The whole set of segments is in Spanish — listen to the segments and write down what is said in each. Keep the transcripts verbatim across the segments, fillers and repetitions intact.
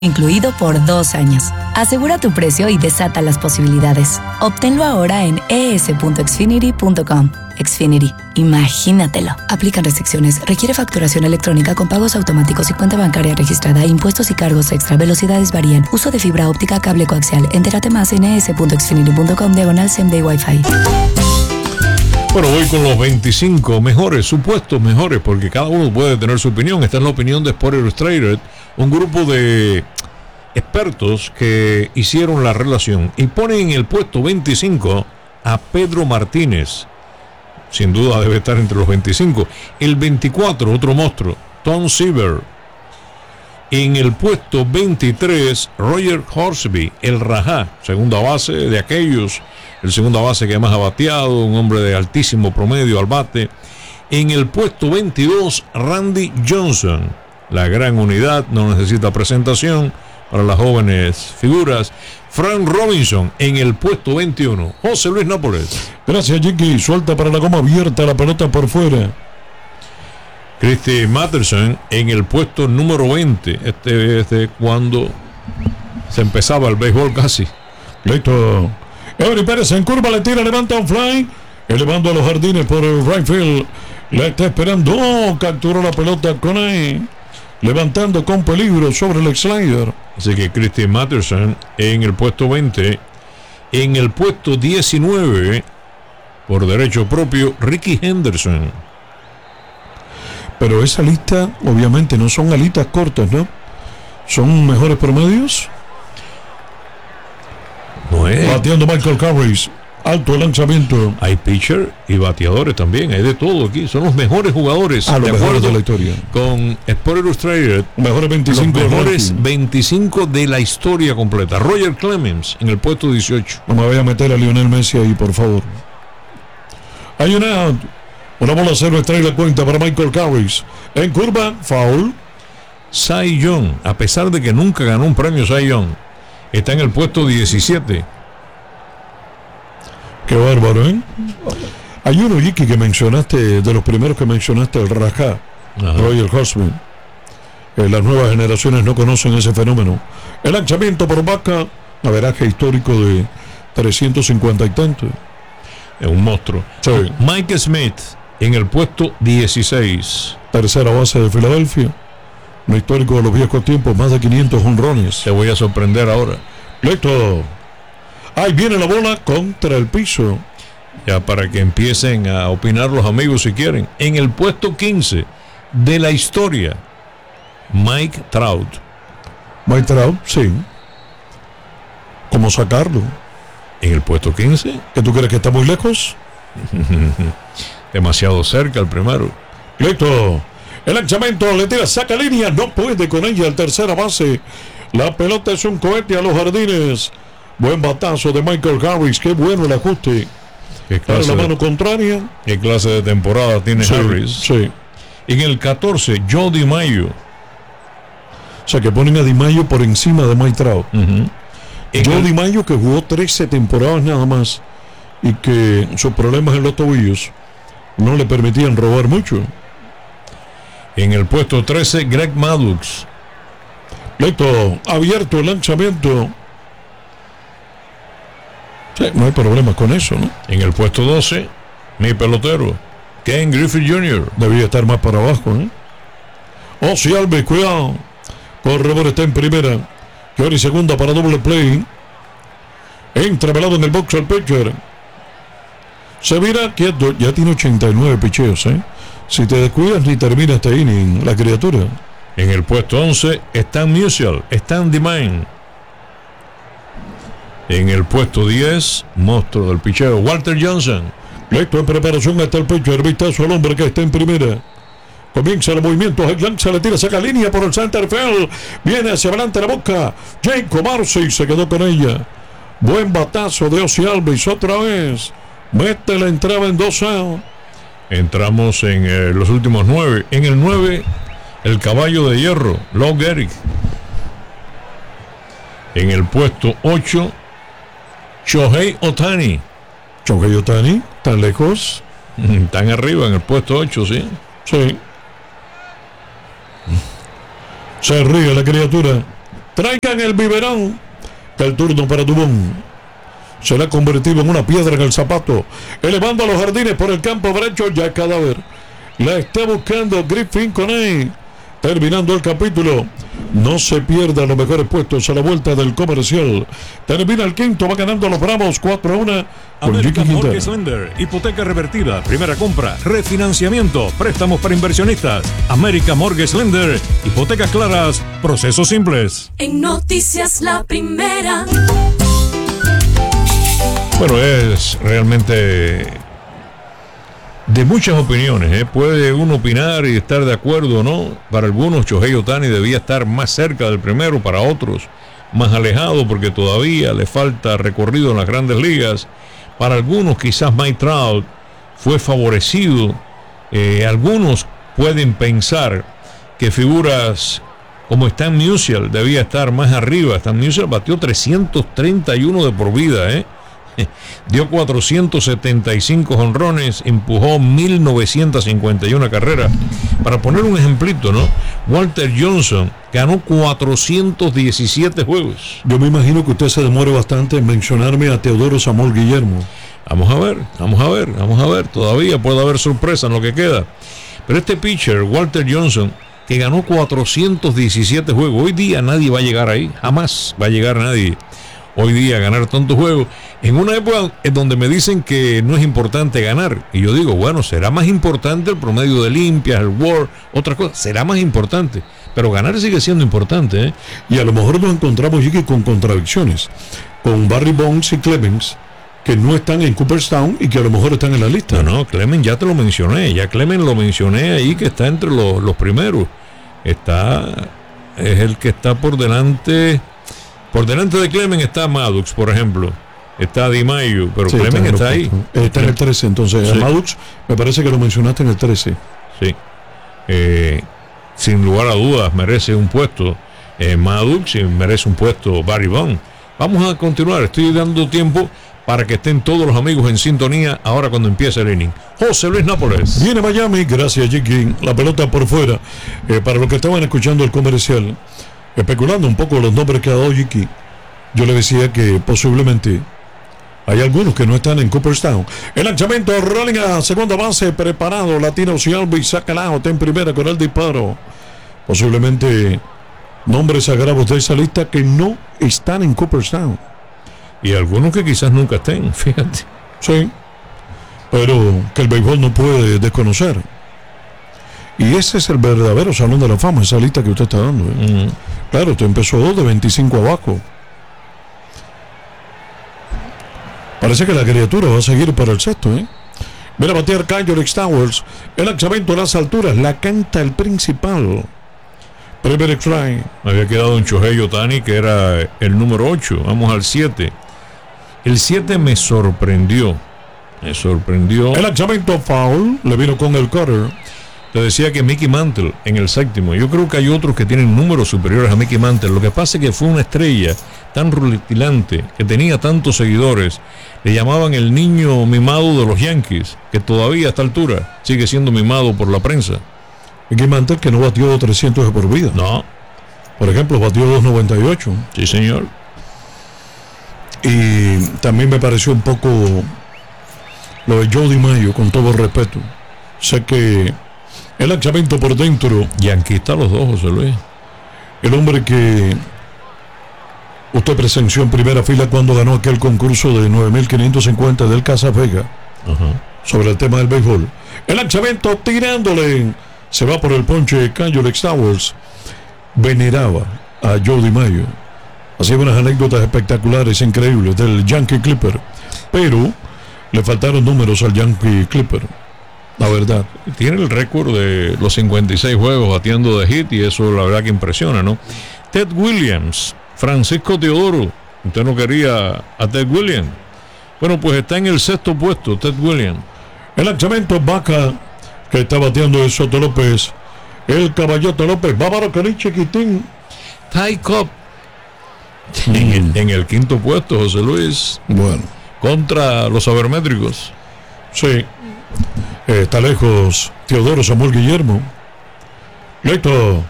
incluido por dos años. Asegura tu precio y desata las posibilidades. Obténlo ahora en e s punto xfinity punto com. Xfinity, imagínatelo. Aplican restricciones. Requiere facturación electrónica con pagos automáticos y cuenta bancaria registrada. Impuestos y cargos extra. Velocidades varían. Uso de fibra óptica, cable coaxial. Entérate más en e s punto xfinity punto com diagonal same day Wi-Fi. Bueno, voy con los veinticinco mejores, supuestos mejores, porque cada uno puede tener su opinión. Esta es la opinión de Sports Illustrated, un grupo de expertos que hicieron la relación y ponen en el puesto veinticinco a Pedro Martínez. Sin duda debe estar entre los veinticinco. El veinticuatro, otro monstruo, Tom Seaver. En el puesto veintitrés, Roger Horsby, el Rajá, segunda base de aquellos, el segunda base que más ha bateado, un hombre de altísimo promedio al bate. En el puesto veintidós, Randy Johnson, la gran unidad, no necesita presentación para las jóvenes figuras. Frank Robinson en el puesto veintiuno. José Luis Nápoles. Gracias, Jackie. Suelta para la goma abierta, la pelota por fuera. Christy Mathewson en el puesto número veinte. Este es de cuando se empezaba el béisbol casi. Listo. Eury Pérez en curva, le tira, levanta un fly, elevando a los jardines por el right field. La está esperando. Oh, capturó la pelota con ahí, levantando con peligro sobre el slider. Así que Christy Mathewson en el puesto veinte. En el puesto diecinueve, por derecho propio, Ricky Henderson. Pero esa lista, obviamente, no son alitas cortas, ¿no? ¿Son mejores promedios? No es. Bateando Michael Carriers. Alto el lanzamiento. Hay pitcher y bateadores también, hay de todo aquí. Son los mejores jugadores. A los de mejores de la historia. Con Sports Illustrated, mejores veinticinco. Los mejores veinticinco de la historia completa. Roger Clemens en el puesto dieciocho. No me voy a meter a Lionel Messi ahí, por favor. Hay una, una bola cero, extrae la cuenta para Michael Carriers. En curva, foul. Cy Young, a pesar de que nunca ganó un premio Cy Young, está en el puesto diecisiete. Qué bárbaro, ¿eh? Hay uno, Yiki, que mencionaste, de los primeros que mencionaste, el Rajá, Roger Horsby. Eh, las nuevas generaciones no conocen ese fenómeno. El lanzamiento por vaca, averaje histórico de trescientos cincuenta y tanto. Es un monstruo. Sí. Mike Smith en el puesto dieciséis. Tercera base de Filadelfia. Un histórico de los viejos tiempos, más de quinientos honrones. Te voy a sorprender ahora. Listo. Ahí viene la bola contra el piso. Ya para que empiecen a opinar los amigos si quieren. En el puesto quince de la historia, Mike Trout. Mike Trout, sí. ¿Cómo sacarlo? En el puesto quince. ¿Que tú crees que está muy lejos? Demasiado cerca el primero. Listo. El lanzamiento, le tira, saca línea, no puede con ella el tercera base. La pelota es un cohete a los jardines. Buen batazo de Michael Harris, qué bueno el ajuste. ¿Qué Para clase la de, mano contraria. ¿Qué clase de temporada tiene Sí, Harris? sí. En el catorce, Joe DiMaggio. O sea, que ponen a DiMaggio por encima de Mike Trout. Uh-huh. Joe el... DiMaggio, que jugó trece temporadas nada más y que sus problemas en los tobillos no le permitían robar mucho. En el puesto trece, Greg Maddux. Listo, abierto el lanzamiento. Sí, no hay problema con eso, ¿no? En el puesto doce, mi pelotero, Ken Griffey junior Debía estar más para abajo, ¿eh? Oh, sí, Alves, cuidado. Corredor está en primera. Jory segunda para doble play. Entra velado en el box el pitcher. Se mira quieto, ya tiene ochenta y nueve picheos, ¿eh? Si te descuidas ni termina este inning, la criatura. En el puesto once, Stan Musial, Stan Demine. En el puesto diez, monstruo del picheo, Walter Johnson. Listo, en preparación hasta el pitcher, vistazo al hombre que está en primera. Comienza el movimiento, lanza, le tira, saca línea por el center field. Viene hacia adelante la boca. Jacob Marcy se quedó con ella. Buen batazo de Ozzy Alvis otra vez. Mete la entrada en dos out. Entramos en eh, los últimos nueve. En el nueve, el caballo de hierro, Lou Gehrig. En el puesto ocho, Shohei Ohtani. Shohei Ohtani, tan lejos. Tan arriba en el puesto ocho, sí. Sí. Se ríe la criatura. Traigan el biberón. Que el turno para Dubón. Se le ha convertido en una piedra en el zapato. Elevando a los jardines por el campo derecho. Ya el cadáver. La está buscando Griffin Coney. Terminando el capítulo. No se pierda los mejores puestos a la vuelta del comercial. Termina el quinto. Va ganando los Bravos cuatro a uno. American Mortgage Lender, hipoteca revertida, primera compra, refinanciamiento, préstamos para inversionistas. American Mortgage Lender, hipotecas claras, procesos simples. En Noticias La Primera. Bueno, es realmente de muchas opiniones, ¿eh? Puede uno opinar y estar de acuerdo o no. Para algunos, Shohei Ohtani debía estar más cerca del primero, para otros más alejado porque todavía le falta recorrido en las grandes ligas. Para algunos quizás Mike Trout fue favorecido. Eh, algunos pueden pensar que figuras como Stan Musial debía estar más arriba. Stan Musial batió trescientos treinta y uno de por vida, ¿eh? Dio cuatrocientos setenta y cinco jonrones, empujó mil novecientos cincuenta y uno carreras. Para poner un ejemplito, ¿no? Walter Johnson ganó cuatrocientos diecisiete juegos. Yo me imagino que usted se demore bastante en mencionarme a Teodoro Samuel Guillermo. Vamos a ver, vamos a ver, vamos a ver. Todavía puede haber sorpresa en lo que queda. Pero este pitcher, Walter Johnson, que ganó cuatrocientos diecisiete juegos, hoy día nadie va a llegar ahí. Jamás va a llegar nadie hoy día a ganar tantos juegos, en una época en donde me dicen que no es importante ganar, y yo digo, bueno, será más importante el promedio de limpias, el WAR, otras cosas, será más importante, pero ganar sigue siendo importante, ¿eh? Y a lo mejor nos encontramos aquí con contradicciones, con Barry Bonds y Clemens, que no están en Cooperstown y que a lo mejor están en la lista. No, no, Clemens ya te lo mencioné, ya Clemens lo mencioné ahí, que está entre los, los primeros, está, es el que está por delante. Por delante de Clemens está Maddux, por ejemplo. Está Di Maio, pero sí, Clemens está, está ahí. Está en el trece, entonces. Sí. Maddux, me parece que lo mencionaste en el trece. Sí. Eh, sin lugar a dudas, merece un puesto eh, Maddux y merece un puesto Barry Bonds. Vamos a continuar. Estoy dando tiempo para que estén todos los amigos en sintonía ahora cuando empiece el inning. José Luis Nápoles. Viene Miami, gracias, Jiki. La pelota por fuera. Eh, para los que estaban escuchando el comercial, especulando un poco los nombres que ha dado Jiki, yo le decía que posiblemente hay algunos que no están en Cooperstown. El lanzamiento, rolling a segunda base, preparado, Latino Cialbi, saca el out en primera con el disparo. Posiblemente nombres sagrados de esa lista que no están en Cooperstown. Y algunos que quizás nunca estén, fíjate. Sí, pero que el béisbol no puede desconocer. Y ese es el verdadero salón de la fama, esa lista que usted está dando, ¿eh? Mm. Claro, usted empezó de veinticinco abajo. Parece que la criatura va a seguir para el sexto, ¿eh? Mira, batear Kyle Towers. El lanzamiento a las alturas, la canta el principal. Primer strike. Había quedado un Shohei Ohtani que era el número ocho. Vamos al siete. El siete me sorprendió. Me sorprendió. El lanzamiento foul, le vino con el cutter. Te decía que Mickey Mantle en el séptimo. Yo creo que hay otros que tienen números superiores a Mickey Mantle. Lo que pasa es que fue una estrella tan rutilante, que tenía tantos seguidores. Le llamaban el niño mimado de los Yankees, que todavía a esta altura sigue siendo mimado por la prensa. Mickey Mantle, que no batió trescientos de por vida. No. Por ejemplo, batió dos noventa y ocho. Sí, señor. Y también me pareció un poco lo de Joe Di Maio, con todo respeto. Sé que el lanzamiento por dentro. Yanquista los dos, José Luis. El hombre que usted presenció en primera fila cuando ganó aquel concurso de nueve mil quinientos cincuenta del Casa Vega. Uh-huh. Sobre el tema del béisbol. El lanzamiento tirándole. Se va por el ponche Kyle Towers. Veneraba a Joe Di Maio. Hacía unas anécdotas espectaculares, increíbles del Yankee Clipper. Pero le faltaron números al Yankee Clipper. La verdad. Tiene el récord de los cincuenta y seis juegos batiendo de hit y eso la verdad que impresiona, ¿no? Ted Williams, Francisco Teodoro. Usted no quería a Ted Williams. Bueno, pues está en el sexto puesto, Ted Williams. El lanzamiento Vaca, que está bateando el Soto López. El Caballote López, Bávaro Cari chiquitín. Ty Cobb. Mm. En, el, en el quinto puesto, José Luis. Bueno. Contra los sabermétricos. Sí. Eh, está lejos Teodoro Samuel Guillermo. Listo.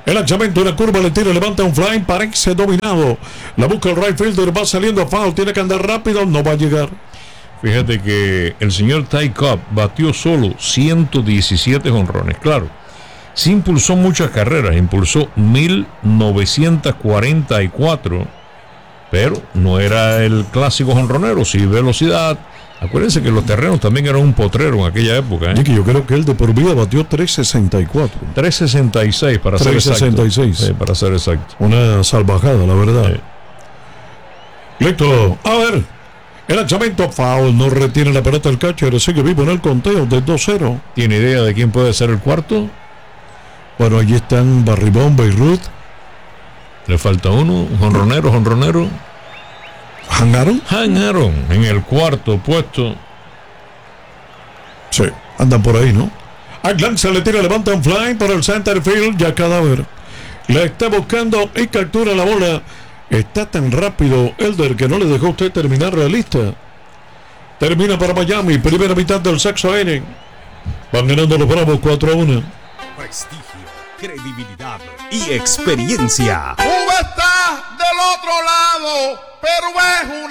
El lanzamiento de la curva le tira, levanta un fly, parece dominado. La busca el right fielder, va saliendo a foul, tiene que andar rápido, no va a llegar. Fíjate que el señor Ty Cobb batió solo ciento diecisiete jonrones. Claro, sí impulsó muchas carreras, impulsó mil novecientos cuarenta y cuatro, pero no era el clásico jonronero, sí velocidad. Acuérdense que los terrenos también eran un potrero en aquella época, ¿eh? Y que yo creo que él de por vida batió tres sesenta y cuatro. tres sesenta y seis para ser exacto. tres sesenta y seis. Sí, para ser exacto. Una salvajada, la verdad. Sí. Listo. A ver. El lanzamiento foul, no retiene la pelota el catcher, sigue vivo en el conteo de dos cero. ¿Tiene idea de quién puede ser el cuarto? Bueno, allí están Barribón, Beirut. Le falta uno, un jonronero, jonronero. ¿Han Aaron? Han Aaron en el cuarto puesto. Sí, andan por ahí, ¿no? Aglan se le tira, levanta un fly para el center field, ya cadáver. Le está buscando y captura la bola. Está tan rápido Elder que no le dejó a usted terminar la lista. Termina para Miami, primera mitad del sexto inning. Van ganando los Bravos cuatro a uno. Prestigio, credibilidad y experiencia. Cuba está del otro lado, pero es una